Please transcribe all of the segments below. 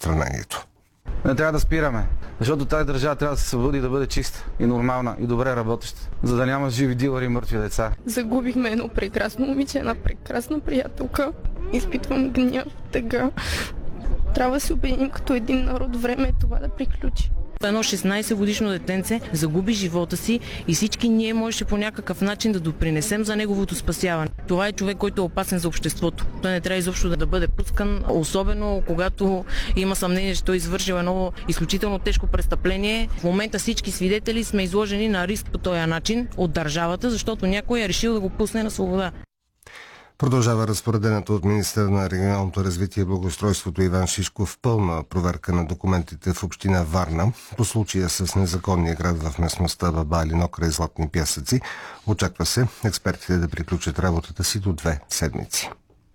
разпространението. Не трябва да спираме, защото тази държава трябва да се събуди, да бъде чиста и нормална и добре работеща, за да няма живи дилъри и мъртви деца. Загубихме едно прекрасно момиче, една прекрасна приятелка. Изпитвам гняв, тъга. Трябва да се обединим като един народ. Време е това да приключи. Едно 16-годишно детенце загуби живота си и всички ние можеше по някакъв начин да допринесем за неговото спасяване. Това е човек, който е опасен за обществото. Той не трябва изобщо да бъде пускан, особено когато има съмнение, че той извършил едно изключително тежко престъпление. В момента всички свидетели сме изложени на риск по този начин от държавата, защото някой е решил да го пусне на свобода. Продължава разпоредението от министъра на регионалното развитие и благоустройството Иван Шишков пълна проверка на документите в община Варна по случая с незаконния град в местността Баба-Алино край Златни пясъци. Очаква се експертите да приключат работата си до 2 седмици.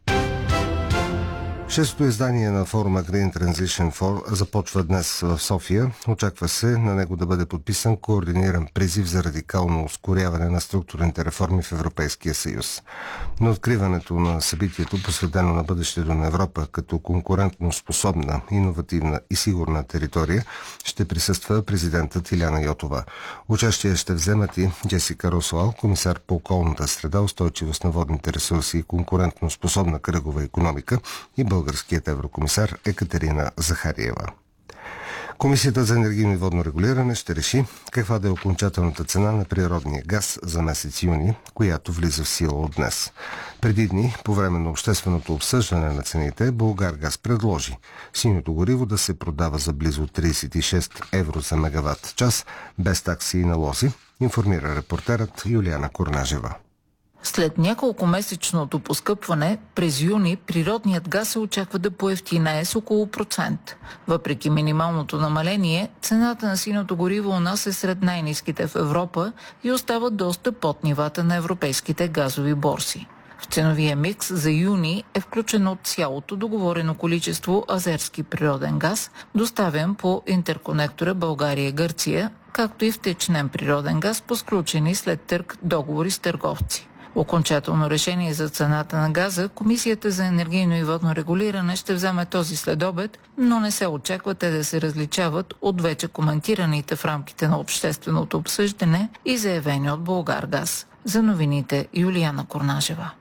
Шестото издание на форума Green Transition for започва днес в София. Очаква се на него да бъде подписан координиран призив за радикално ускоряване на структурните реформи в Европейския съюз. На откриването на събитието, посветено на бъдещето на Европа като конкурентно способна, иновативна и сигурна територия, ще присъства президентът Иляна Йотова. Участие ще вземат и Джесика Росуал, комисар по околната среда, устойчивост на водните ресурси и конкурентно способна кръгова икономика и българският еврокомисар Екатерина Захариева. Комисията за енергийно и водно регулиране ще реши каква да е окончателната цена на природния газ за месец юни, която влиза в сила от днес. Преди дни, по време на общественото обсъждане на цените, Булгаргаз предложи синьото гориво да се продава за близо 36 евро за мегаватт час, без такси и налози, информира репортерът Юлиана Корнажева. След няколко месечното поскъпване, през юни природният газ се очаква да поевтинее с около 1%. Въпреки минималното намаление, цената на синьото гориво у нас е сред най-ниските в Европа и остава доста под нивата на европейските газови борси. В ценовия микс за юни е включено цялото договорено количество азерски природен газ, доставен по интерконектора България-Гърция, както и втечнен природен газ по сключени след търг договори с търговци. Окончателно решение за цената на газа Комисията за енергийно и водно регулиране ще вземе този следобед, но не се очаква те да се различават от вече коментираните в рамките на общественото обсъждане и заявени от Булгаргаз. За новините Юлиана Корнажева.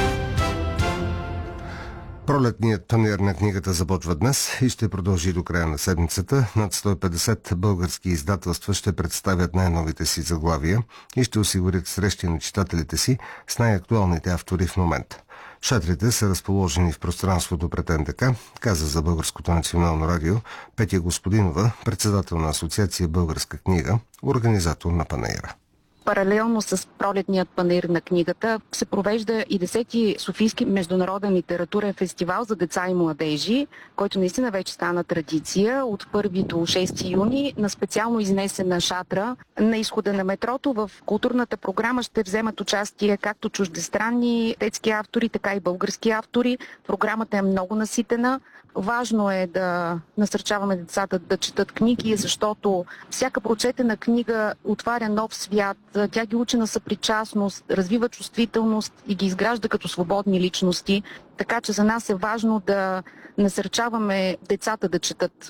Пролетният панаир на книгата започва днес и ще продължи до края на седмицата. Над 150 български издателства ще представят най-новите си заглавия и ще осигурят срещи на читателите си с най-актуалните автори в момента. Шатрите са разположени в пространството пред НДК, каза за Българското национално радио Петя Господинова, председател на Асоциация Българска книга, организатор на панаира. Паралелно с пролетният панаир на книгата се провежда и 10-ти Софийски международен литературен фестивал за деца и младежи, който наистина вече стана традиция. От 1 до 6 юни на специално изнесена шатра на изхода на метрото в културната програма ще вземат участие както чуждестранни детски автори, така и български автори. Програмата е много наситена. Важно е да насърчаваме децата да четат книги, защото всяка прочетена книга отваря нов свят. Тя ги учи на съпричастност, развива чувствителност и ги изгражда като свободни личности. Така че за нас е важно да насърчаваме децата да четат.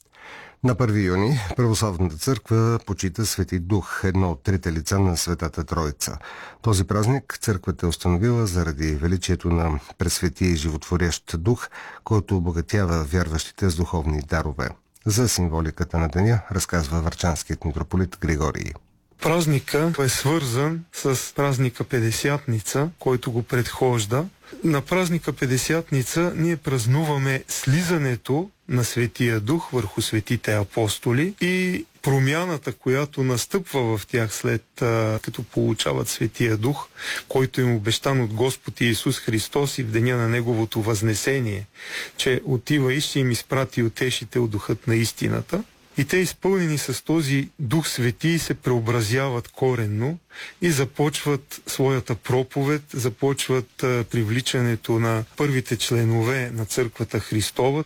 На 1 юни Православната църква почита Свети Дух, едно от трите лица на Светата Троица. Този празник църквата е установила заради величието на пресветия и животворящ дух, който обогатява вярващите с духовни дарове. За символиката на деня разказва врачанският митрополит Григорий. Празника е свързан с празника Петдесятница, който го предхожда. На празника Петдесятница ние празнуваме слизането на Светия Дух върху светите апостоли и промяната, която настъпва в тях след като получават Светия Дух, който им обещан от Господ Иисус Христос и в деня на Неговото възнесение, че отива и ще им изпрати утешител Духът на истината. И те, изпълнени с този Дух Свети, се преобразяват коренно и започват своята проповед, започват привличането на първите членове на Църквата Христова.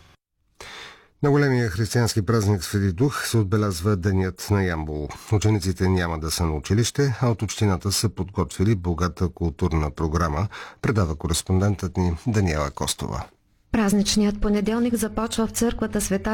На големия християнски празник Свети Дух се отбелязва Денят на Ямбол. Учениците няма да са на училище, а от общината са подготвили богата културна програма, предава кореспондентът ни Даниела Костова. Празничният понеделник започва в църквата Света